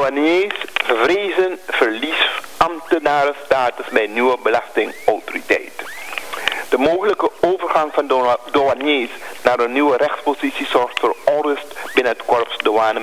douaniers vrezen verlies ambtenarenstatus bij nieuwe belastingautoriteit. De mogelijke overgang van douaniers naar een nieuwe rechtspositie zorgt voor onrust binnen het korps douane.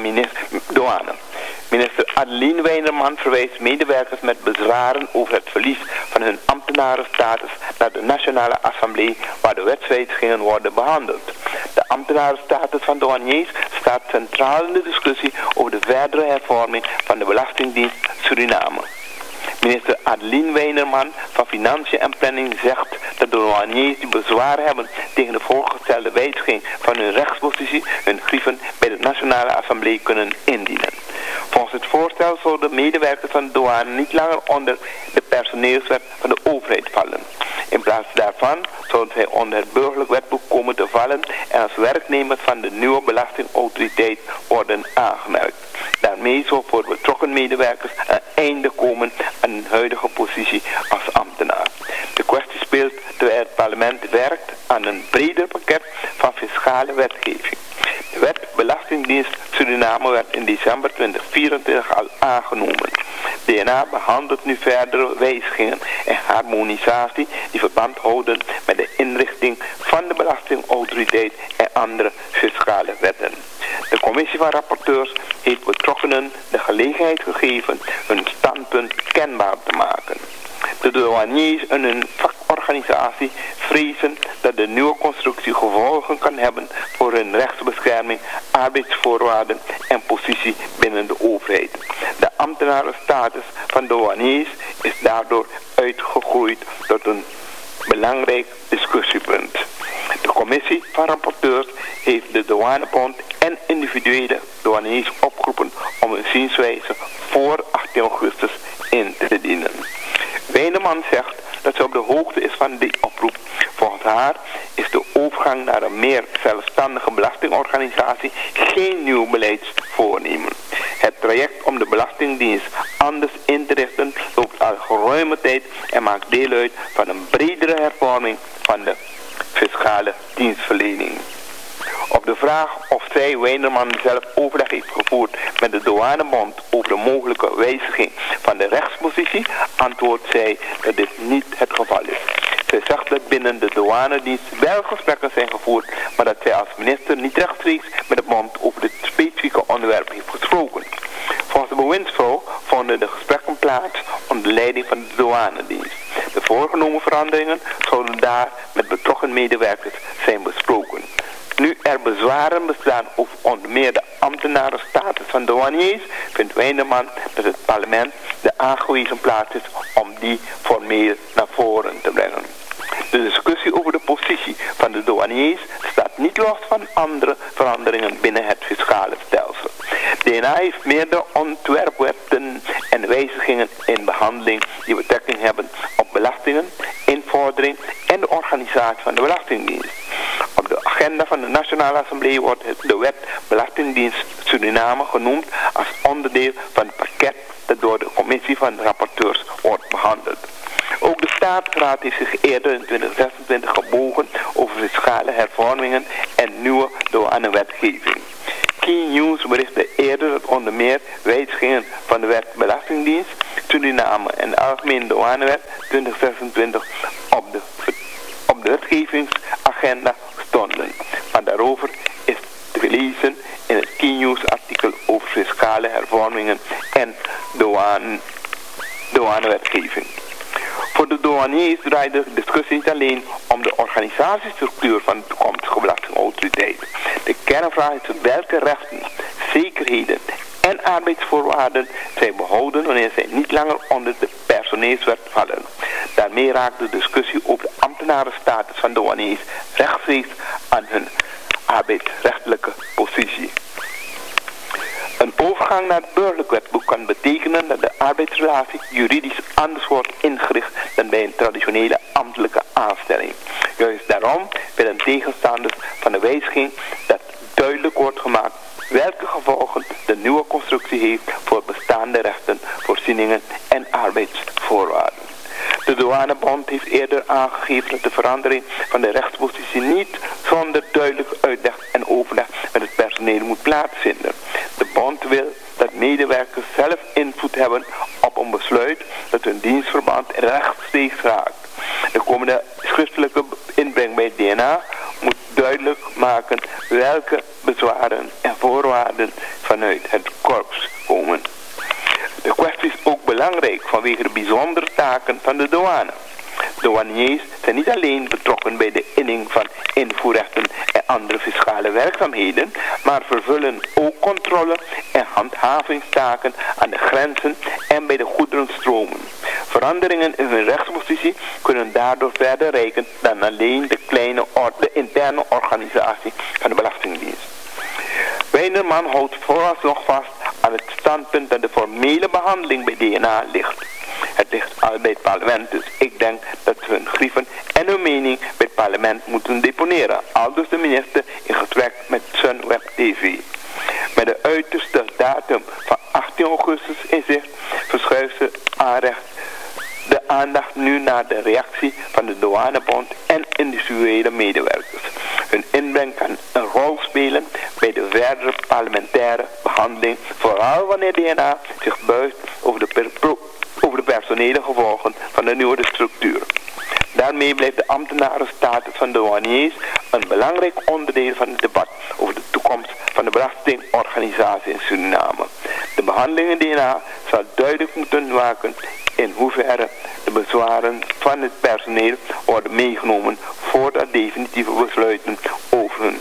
Minister Adeline Weinerman verwijst medewerkers met bezwaren over het verlies van hun ambtenarenstatus naar de Nationale Assemblée, waar de wetswijzigingen worden behandeld. De ambtenarenstatus van douaniers staat centraal in de discussie over de verdere hervorming van de Belastingdienst Suriname. Minister Adeline Weinerman van Financiën en Planning zegt dat de douaniers die bezwaar hebben tegen de voorgestelde wijziging van hun rechtspositie hun grieven bij de Nationale Assemblée kunnen indienen. Volgens het voorstel zouden medewerkers van de douane niet langer onder de personeelswet van de overheid vallen. In plaats daarvan zouden zij onder het burgerlijk wetboek komen te vallen en als werknemers van de nieuwe belastingautoriteit worden aangemerkt. Daarmee zou voor betrokken medewerkers een einde komen aan hun huidige positie als ambtenaar. De kwestie speelt terwijl het parlement werkt aan een breder pakket van fiscale wetgeving. De wet Belastingdienst Suriname werd in december 2024 al aangenomen. DNA behandelt nu verdere wijzigingen en harmonisatie die verband houden met de inrichting van de belastingautoriteit en andere fiscale wetten. De commissie van rapporteurs heeft betrokkenen de gelegenheid gegeven hun standpunt kenbaar te maken. De douaniers en hun vakorganisatie vrezen dat de nieuwe constructie gevolgen kan hebben voor hun rechtsbescherming, arbeidsvoorwaarden en positie binnen de overheid. De ambtenarenstatus van douaniers is daardoor uitgegroeid tot een belangrijk discussiepunt. De commissie van rapporteurs heeft de douanebond en individuele douaniers opgeroepen om hun zienswijze voor 18 augustus in te dienen. Weinerman zegt dat ze op de hoogte is van die oproep. Volgens haar is de overgang naar een meer zelfstandige belastingorganisatie geen nieuw beleidsvoornemen. Het traject om de Belastingdienst anders in te richten loopt al geruime tijd en maakt deel uit van een bredere hervorming van de fiscale dienstverlening. Op de vraag of zij Weinerman zelf overleg heeft gevoerd met de douanebond over de mogelijke wijziging van de rechtspositie, antwoordt zij dat dit niet het geval is. Zij zegt dat binnen de douanedienst wel gesprekken zijn gevoerd, maar dat zij als minister niet rechtstreeks met de bond over dit specifieke onderwerp heeft gesproken. Volgens de bewindsvrouw vonden de gesprekken plaats onder leiding van de douanedienst. De voorgenomen veranderingen zouden daar met betrokken medewerkers zijn besproken. Nu er bezwaren bestaan over onder meer de ambtenarenstatus van douaniers, vindt Weinerman dat het parlement de aangewezen plaats is om die formeel naar voren te brengen. De discussie over de positie van de douaniers staat niet los van andere veranderingen binnen het fiscale stelsel. DNA heeft meerdere ontwerpwetten en wijzigingen in behandeling die betrekking hebben op belastingen, invordering en de organisatie van de Belastingdienst. Op de agenda van de Nationale Assemblée wordt de wet Belastingdienst Suriname genoemd als onderdeel van het pakket dat door de commissie van de rapporteurs wordt behandeld. Ook de Staatsraad heeft zich eerder in 2026 gebogen over fiscale hervormingen en nieuwe douanewetgeving. Key News berichtte eerder dat onder meer wijzigingen van de wet Belastingdienst Suriname en de Algemene Douanewet 2026 op de wetgevingsagenda stonden. Maar daarover is te lezen in het Key News artikel over fiscale hervormingen en douanewetgeving. Voor de douaniers draait de discussie niet alleen om de organisatiestructuur van de toekomstige belastingautoriteit. De kernvraag is welke rechten, zekerheden en arbeidsvoorwaarden zij behouden wanneer zij niet langer onder de personeelswet vallen. Daarmee raakt de discussie over de ambtenarenstatus van douaniers rechtstreeks aan hun arbeidsrechtelijke positie. Een overgang naar het burgerlijk wetboek kan betekenen dat de arbeidsrelatie juridisch anders wordt ingericht dan bij een traditionele ambtelijke aanstelling. Juist daarom willen tegenstanders van de wijziging dat duidelijk wordt gemaakt welke gevolgen de nieuwe constructie heeft voor bestaande rechten, voorzieningen en arbeidsvoorwaarden. De douanebond heeft eerder aangegeven dat de verandering van de rechtspositie niet zonder duidelijk uitleg en overleg met het personeel moet plaatsvinden. De bond wil dat medewerkers zelf hebben op een besluit dat hun dienstverband rechtstreeks raakt. De komende schriftelijke inbreng bij DNA moet duidelijk maken welke bezwaren en voorwaarden vanuit het korps komen. De kwestie is ook belangrijk vanwege de bijzondere taken van de douane. Douaniers zijn niet alleen betrokken bij de inning van invoerrechten en andere fiscale werkzaamheden, maar vervullen ook controle en handhavingstaken aan de grenzen en bij de goederenstromen. Veranderingen in hun rechtspositie kunnen daardoor verder reiken dan alleen de interne organisatie van de Belastingdienst. Wijnderman houdt vooralsnog vast aan het standpunt dat de formele behandeling bij DNA ligt. Het ligt al bij het parlement, dus ik denk dat ze hun grieven en hun mening bij het parlement moeten deponeren. Aldus de minister in gesprek met Sunweb TV. Met de uiterste datum van 18 augustus in zicht verschuift ze de aandacht nu naar de reactie van de douanebond en industriële medewerkers. Hun inbreng kan een rol spelen bij de verdere parlementaire behandeling, vooral wanneer DNA zich buigt over de personele gevolgen van de nieuwe structuur. Daarmee blijft de ambtenarenstatus van douaniers een belangrijk onderdeel van het debat over de toekomst van de belastingorganisatie in Suriname. De behandeling in DNA zal duidelijk moeten maken in hoeverre de bezwaren van het personeel worden meegenomen voordat definitieve besluiten over hun